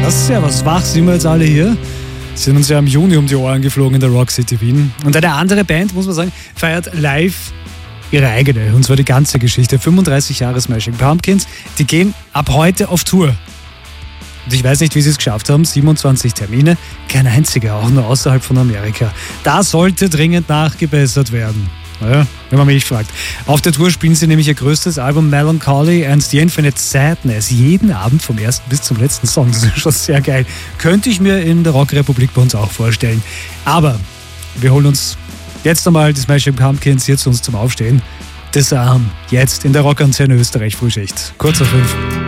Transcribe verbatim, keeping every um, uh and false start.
Servus, wach sind wir jetzt alle hier. Sind uns ja im Juni um die Ohren geflogen in der Rock City Wien. Und eine andere Band, muss man sagen, feiert live ihre eigene. Und zwar die ganze Geschichte. fünfunddreißig Jahre Smashing Pumpkins. Die gehen ab heute auf Tour. Und ich weiß nicht, wie sie es geschafft haben. siebenundzwanzig Termine, kein einziger, auch nur außerhalb von Amerika. Da sollte dringend nachgebessert werden. Naja, wenn man mich fragt. Auf der Tour spielen sie nämlich ihr größtes Album Melancholy and the Infinite Sadness. Jeden Abend vom ersten bis zum letzten Song. Das ist schon sehr geil. Könnte ich mir in der Rockrepublik bei uns auch vorstellen. Aber wir holen uns jetzt einmal die Smashing Pumpkins hier zu uns zum Aufstehen. Disarm, jetzt in der Rockantenne Österreich Frühschicht. Kurz auf fünf.